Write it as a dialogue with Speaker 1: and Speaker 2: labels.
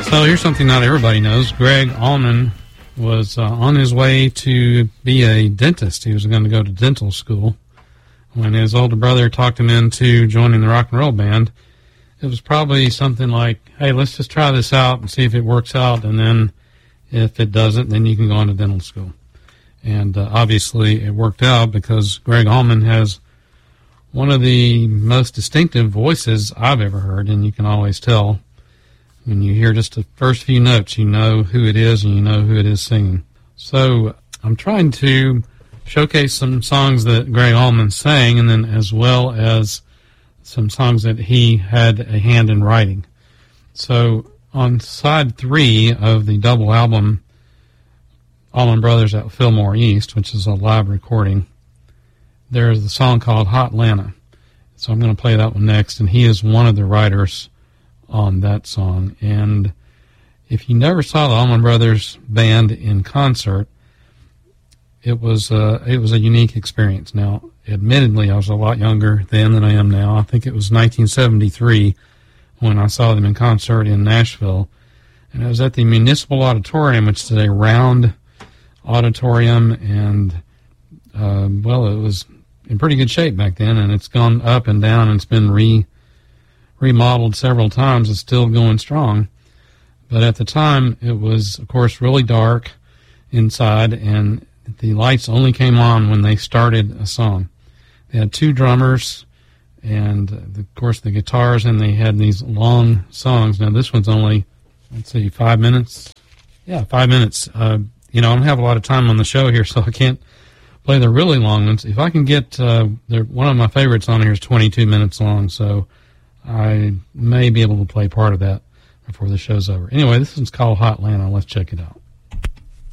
Speaker 1: So here's something not everybody knows. Gregg Allman was on his way to be a dentist. He was going to go to dental school. When his older brother talked him into joining the rock and roll band, it was probably something like, hey, let's just try this out and see if it works out, and then if it doesn't, then you can go on to dental school. And obviously it worked out, because Gregg Allman has one of the most distinctive voices I've ever heard, and you can always tell when you hear just the first few notes, you know who it is and you know who it is singing. So I'm trying to showcase some songs that Gregg Allman sang, and then as well as some songs that he had a hand in writing. So on side 3 of the double album, Allman Brothers at Fillmore East, which is a live recording, there's a song called Hot Atlanta. So I'm going to play that one next, and he is one of the writers on that song. And if you never saw the Allman Brothers band in concert, it was a unique experience. Now, admittedly, I was a lot younger then than I am now. I think it was 1973 when I saw them in concert in Nashville, and I was at the Municipal Auditorium, which is a round auditorium, and well, it was in pretty good shape back then, and it's gone up and down, and it's been remodeled several times. It's still going strong. But at the time, it was, of course, really dark inside, and the lights only came on when they started a song. They had 2 drummers, and, of course, the guitars, and they had these long songs. Now, this one's only, let's see, 5 minutes? Yeah, 5 minutes. You know, I don't have a lot of time on the show here, so I can't play the really long ones. If I can get, one of my favorites on here is 22 minutes long, so I may be able to play part of that before the show's over. Anyway, this one's called Hot Atlanta. Let's check it out.